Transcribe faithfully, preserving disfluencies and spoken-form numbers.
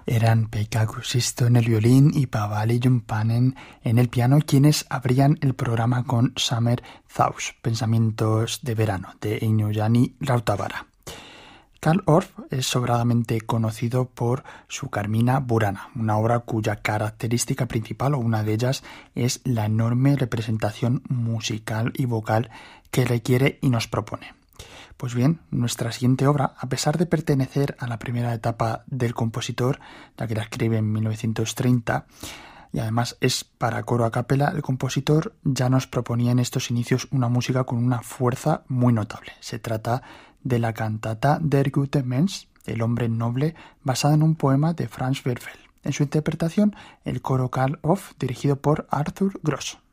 Eran Pekka Kuusisto en el violín y Paavali Jumpanen en el piano quienes abrían el programa con Summer Thoughts, Pensamientos de Verano, de Eino-Jani Rautavaara. Carl Orff es sobradamente conocido por su Carmina Burana, una obra cuya característica principal o una de ellas es la enorme representación musical y vocal que requiere y nos propone. Pues bien, nuestra siguiente obra, a pesar de pertenecer a la primera etapa del compositor, ya que la escribe en mil novecientos treinta, y además es para coro a capela, el compositor ya nos proponía en estos inicios una música con una fuerza muy notable. Se trata de la cantata Der gute Mensch, el hombre noble, basada en un poema de Franz Werfel. En su interpretación, el coro Carl Orff, dirigido por Arthur Gross.